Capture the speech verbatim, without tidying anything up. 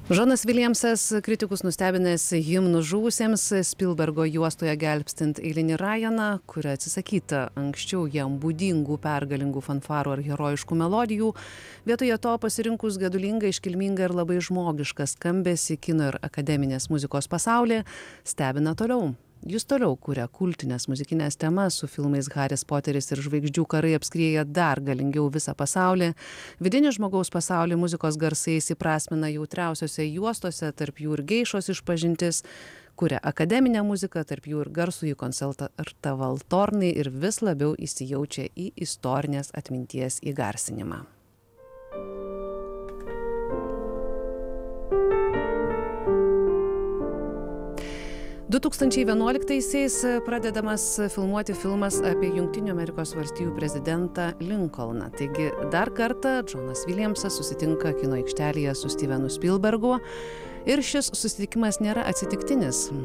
Džonas Viljamsas kritikus nustebinęs himnu žuvusiems Spielbergo juostoje gelbstint eilinį Ryaną, kuria atsisakyta anksčiau jam būdingų pergalingų fanfarų ar herojiškų melodijų, vietoje to pasirinkus gedulingą, iškilmingą ir labai žmogišką skambesį kino ir akademinės muzikos pasaulyje, stebina toliau. Jis toliau kuria kultinės muzikinės temas su filmais Haris Poteris ir žvaigždžių karai apskrieja dar galingiau visą pasaulį. Vidinį žmogaus pasaulį muzikos garsais įprasmina jautriausiose juostose, tarp jų ir geišos išpažintis, kuria akademinę muziką, tarp jų ir garsųjį koncertą Valtornai ir vis labiau įsijaučia į istorinės atminties įgarsinimą. du tūkstančiai vienuoliktaisiais pradedamas filmuoti filmas apie Jungtinių Amerikos valstijų prezidentą Lincolną. Taigi dar kartą Džonas Viljamsas susitinka kino aikštelėje su Stevenu Spielbergu ir šis susitikimas nėra atsitiktinis.